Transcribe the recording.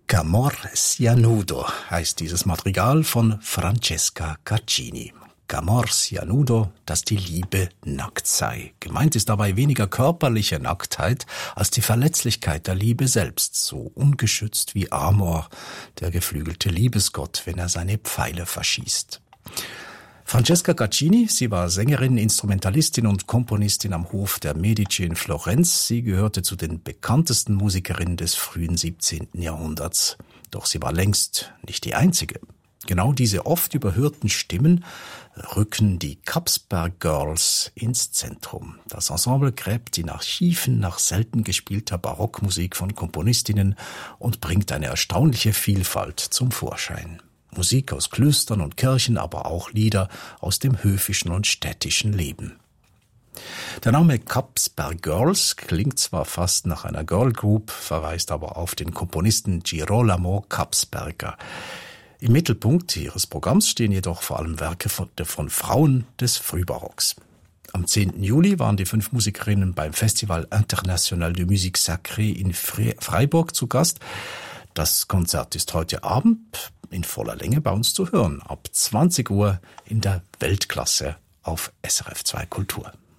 C'amor sia nudo heißt dieses Madrigal von Francesca Caccini. C'amor sia nudo, dass die Liebe nackt sei. Gemeint ist dabei weniger körperliche Nacktheit als die Verletzlichkeit der Liebe selbst, so ungeschützt wie Amor, der geflügelte Liebesgott, wenn er seine Pfeile verschießt. Francesca Caccini, sie war Sängerin, Instrumentalistin und Komponistin am Hof der Medici in Florenz. Sie gehörte zu den bekanntesten Musikerinnen des frühen 17. Jahrhunderts. Doch sie war längst nicht die einzige. Genau diese oft überhörten Stimmen rücken die Kapsberg Girls ins Zentrum. Das Ensemble gräbt in Archiven nach selten gespielter Barockmusik von Komponistinnen und bringt eine erstaunliche Vielfalt zum Vorschein. Musik aus Klöstern und Kirchen, aber auch Lieder aus dem höfischen und städtischen Leben. Der Name Kapsberg Girls klingt zwar fast nach einer Girl Group, verweist aber auf den Komponisten Girolamo Kapsberger. Im Mittelpunkt ihres Programms stehen jedoch vor allem Werke von Frauen des Frühbarocks. Am 10. Juli waren die 5 Musikerinnen beim Festival International de Musique Sacrée in Freiburg zu Gast. Das Konzert ist heute Abend in voller Länge bei uns zu hören, ab 20 Uhr in der Weltklasse auf SRF 2 Kultur.